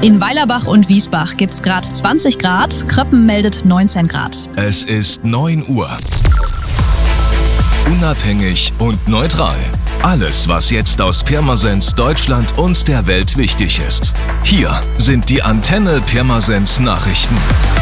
In Weilerbach und Wiesbach gibt's gerade 20 Grad, Kröppen meldet 19 Grad. Es ist 9 Uhr. Unabhängig und neutral. Alles, was jetzt aus Pirmasens, Deutschland und der Welt wichtig ist. Hier sind die Antenne Pirmasens Nachrichten.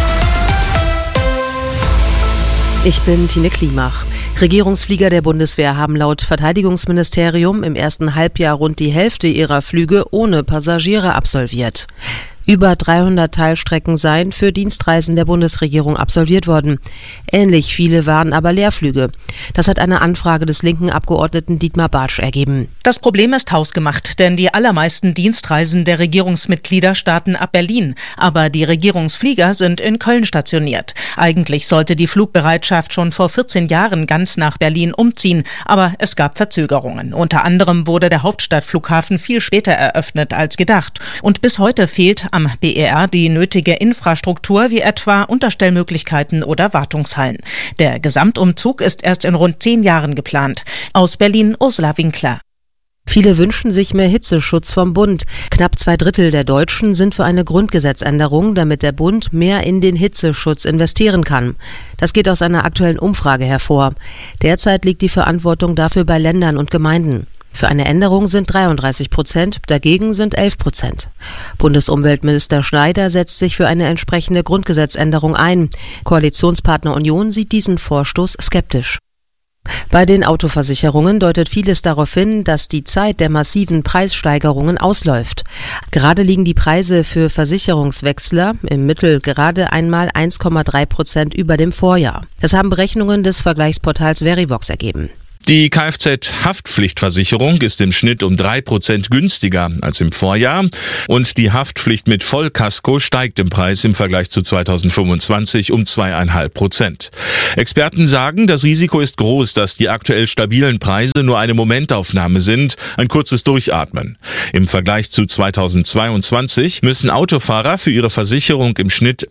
Ich bin Tine Klimach. Regierungsflieger der Bundeswehr haben laut Verteidigungsministerium im ersten Halbjahr rund die Hälfte ihrer Flüge ohne Passagiere absolviert. Über 300 Teilstrecken seien für Dienstreisen der Bundesregierung absolviert worden. Ähnlich viele waren aber Leerflüge. Das hat eine Anfrage des linken Abgeordneten Dietmar Bartsch ergeben. Das Problem ist hausgemacht, denn die allermeisten Dienstreisen der Regierungsmitglieder starten ab Berlin. Aber die Regierungsflieger sind in Köln stationiert. Eigentlich sollte die Flugbereitschaft schon vor 14 Jahren ganz nach Berlin umziehen. Aber es gab Verzögerungen. Unter anderem wurde der Hauptstadtflughafen viel später eröffnet als gedacht. Und bis heute fehlt am BER die nötige Infrastruktur wie etwa Unterstellmöglichkeiten oder Wartungshallen. Der Gesamtumzug ist erst in rund 10 Jahren geplant. Aus Berlin Ursula Winkler. Viele wünschen sich mehr Hitzeschutz vom Bund. Knapp 2/3 der Deutschen sind für eine Grundgesetzänderung, damit der Bund mehr in den Hitzeschutz investieren kann. Das geht aus einer aktuellen Umfrage hervor. Derzeit liegt die Verantwortung dafür bei Ländern und Gemeinden. Für eine Änderung sind 33%, dagegen sind 11%. Bundesumweltminister Schneider setzt sich für eine entsprechende Grundgesetzänderung ein. Koalitionspartner Union sieht diesen Vorstoß skeptisch. Bei den Autoversicherungen deutet vieles darauf hin, dass die Zeit der massiven Preissteigerungen ausläuft. Gerade liegen die Preise für Versicherungswechsler im Mittel gerade einmal 1,3% über dem Vorjahr. Das haben Berechnungen des Vergleichsportals Verivox ergeben. Die Kfz-Haftpflichtversicherung ist im Schnitt um 3% günstiger als im Vorjahr und die Haftpflicht mit Vollkasko steigt im Preis im Vergleich zu 2025 um 2,5%. Experten sagen, das Risiko ist groß, dass die aktuell stabilen Preise nur eine Momentaufnahme sind, ein kurzes Durchatmen. Im Vergleich zu 2022 müssen Autofahrer für ihre Versicherung im Schnitt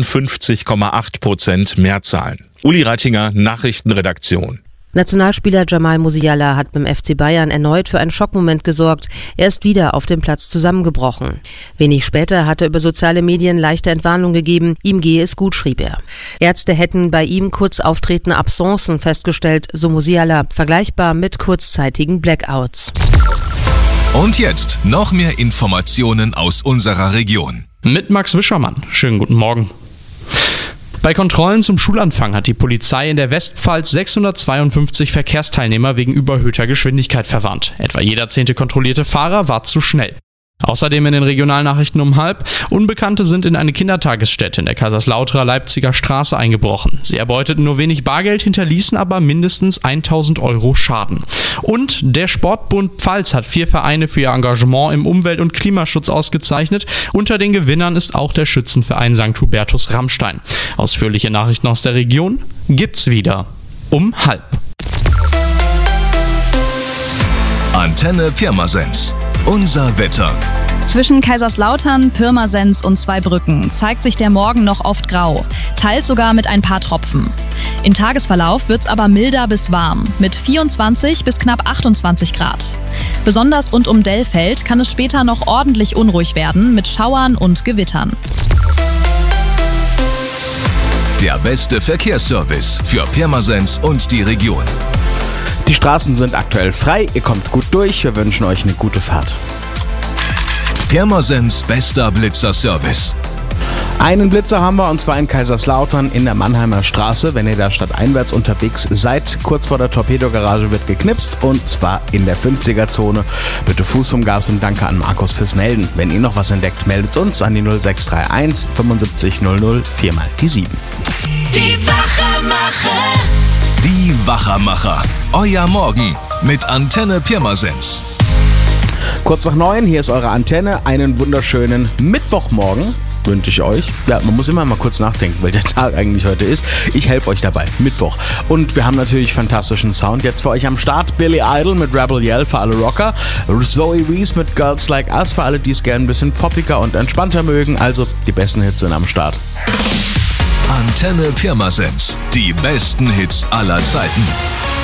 52,8% mehr zahlen. Uli Reitinger, Nachrichtenredaktion. Nationalspieler Jamal Musiala hat beim FC Bayern erneut für einen Schockmoment gesorgt. Er ist wieder auf dem Platz zusammengebrochen. Wenig später hat er über soziale Medien leichte Entwarnung gegeben. Ihm gehe es gut, schrieb er. Ärzte hätten bei ihm kurz auftretende Absenzen festgestellt, so Musiala, vergleichbar mit kurzzeitigen Blackouts. Und jetzt noch mehr Informationen aus unserer Region. Mit Max Wischermann. Schönen guten Morgen. Bei Kontrollen zum Schulanfang hat die Polizei in der Westpfalz 652 Verkehrsteilnehmer wegen überhöhter Geschwindigkeit verwarnt. Etwa jeder 10. kontrollierte Fahrer war zu schnell. Außerdem in den Regionalnachrichten um 12:30: Unbekannte sind in eine Kindertagesstätte in der Kaiserslauterer Leipziger Straße eingebrochen. Sie erbeuteten nur wenig Bargeld, hinterließen aber mindestens 1.000 Euro Schaden. Und der Sportbund Pfalz hat 4 Vereine für ihr Engagement im Umwelt- und Klimaschutz ausgezeichnet. Unter den Gewinnern ist auch der Schützenverein St. Hubertus Rammstein. Ausführliche Nachrichten aus der Region gibt's wieder um 12:30. Antenne Pirmasens. Unser Wetter. Zwischen Kaiserslautern, Pirmasens und Zweibrücken zeigt sich der Morgen noch oft grau, teils sogar mit ein paar Tropfen. Im Tagesverlauf wird's aber milder bis warm, mit 24 bis knapp 28 Grad. Besonders rund um Dellfeld kann es später noch ordentlich unruhig werden, mit Schauern und Gewittern. Der beste Verkehrsservice für Pirmasens und die Region. Die Straßen sind aktuell frei, ihr kommt gut durch, wir wünschen euch eine gute Fahrt. Pirmasens bester Blitzerservice. Einen Blitzer haben wir, und zwar in Kaiserslautern in der Mannheimer Straße. Wenn ihr da stadteinwärts unterwegs seid, kurz vor der Torpedogarage wird geknipst, und zwar in der 50er-Zone. Bitte Fuß vom Gas und danke an Markus fürs Melden. Wenn ihr noch was entdeckt, meldet uns an die 0631 75 00 4 mal die 7. Die Wachermacher. Die Wachermacher. Euer Morgen mit Antenne Pirmasens. Kurz nach 9, hier ist eure Antenne. Einen wunderschönen Mittwochmorgen wünsche ich euch. Ja, man muss immer mal kurz nachdenken, weil der Tag eigentlich heute ist. Ich helfe euch dabei. Mittwoch. Und wir haben natürlich fantastischen Sound jetzt für euch am Start. Billy Idol mit Rebel Yell für alle Rocker. Zoe Wees mit Girls Like Us für alle, die es gerne ein bisschen poppiger und entspannter mögen. Also die besten Hits sind am Start. Antenne Pirmasens. Die besten Hits aller Zeiten.